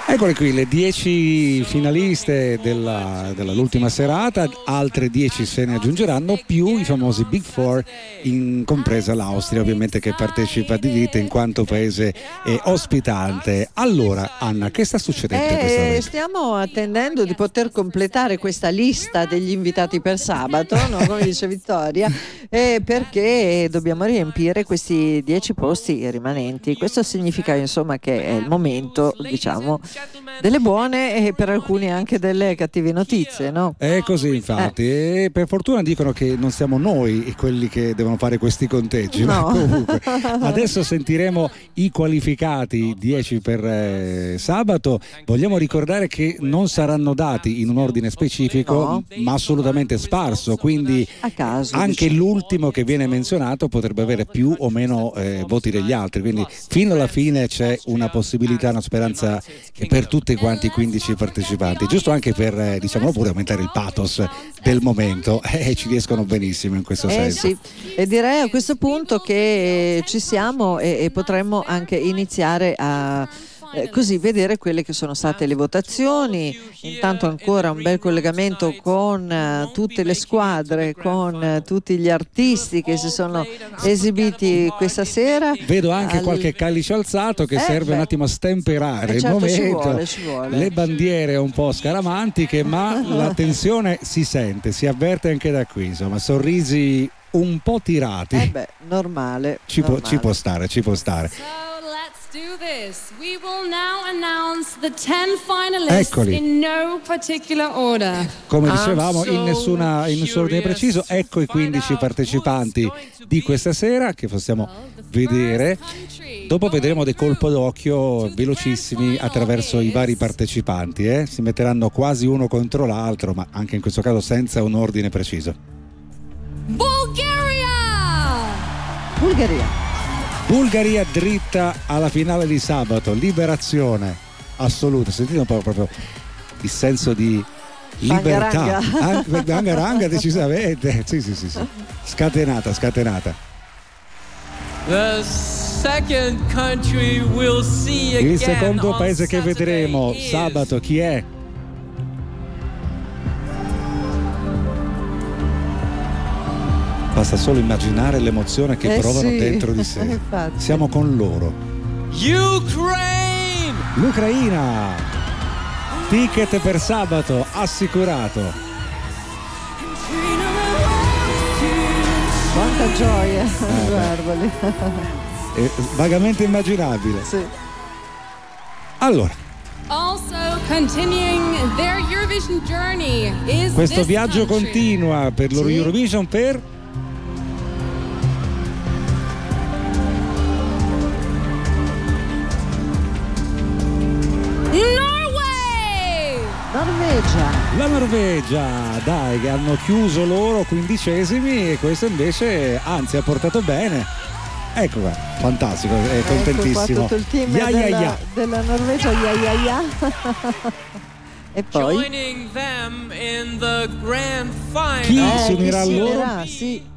Eccole qui le 10 finaliste dell'ultima serata, altre 10 se ne aggiungeranno, più i famosi Big Four, compresa l'Austria ovviamente, che partecipa di vita in quanto paese ospitante. Allora Anna, che sta succedendo in questo momento? Stiamo attendendo di poter completare questa lista degli invitati per sabato, no? Come dice Vittoria, perché dobbiamo riempire questi 10 posti rimanenti. Questo significa insomma che è il momento, diciamo, delle buone e per alcuni anche delle cattive notizie, no? È così infatti, e per fortuna dicono che non siamo noi quelli che devono fare questi conteggi, no. Ma comunque adesso sentiremo i qualificati 10 per sabato. Vogliamo ricordare che non saranno dati in un ordine specifico, no, ma assolutamente sparso, quindi a caso, anche diciamo. L'ultimo che viene menzionato potrebbe avere più o meno voti degli altri, quindi fino alla fine c'è una possibilità, una speranza per tutti quanti i 15 partecipanti, giusto anche per diciamo pure aumentare il pathos del momento, ci riescono benissimo in questo senso. Sì. E direi a questo punto che ci siamo e potremmo anche iniziare a così vedere quelle che sono state le votazioni. Intanto ancora un bel collegamento con tutte le squadre, con tutti gli artisti che si sono esibiti questa sera. Vedo anche qualche calice alzato che serve un attimo a stemperare il momento. Ci vuole. Le bandiere un po' scaramantiche, ma la tensione si sente, si avverte anche da qui, insomma, sorrisi un po' tirati. Normale. Ci può stare. Do this. We will now announce the 10 finalists. Eccoli. In no particular order. Come dicevamo, in nessun ordine preciso. Ecco i 15 partecipanti di questa sera che possiamo vedere. Dopo vedremo dei colpo d'occhio velocissimi attraverso i vari partecipanti. Si metteranno quasi uno contro l'altro, ma anche in questo caso senza un ordine preciso. Bulgaria dritta alla finale di sabato, liberazione assoluta. Sentite un po' proprio il senso di libertà. Ranga decisamente. Sì. Scatenata. The second country we'll see again. Il secondo paese che vedremo sabato chi è? Basta solo immaginare l'emozione che provano dentro di sé. Siamo con loro. L'Ucraina. Ticket per sabato assicurato. Quanta gioia, guardali. È vagamente immaginabile. Sì. Allora. Questo viaggio continua per loro Eurovision per la Norvegia, dai, che hanno chiuso loro 15esimi e questo invece anzi ha portato bene. Ecco qua, fantastico, è contentissimo. Tutto il team della Norvegia, E poi Joining them in the grand final. Chi si unirà a loro? Sì.